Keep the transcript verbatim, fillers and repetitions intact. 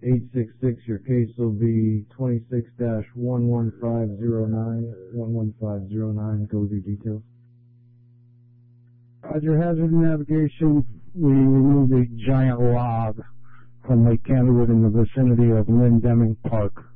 eight six six, your case will be twenty-six dash one one five zero nine, one one five zero nine. Go with your details. Roger, hazard navigation. We removed a giant log from Lake Candlewood in the vicinity of Lynn Deming Park.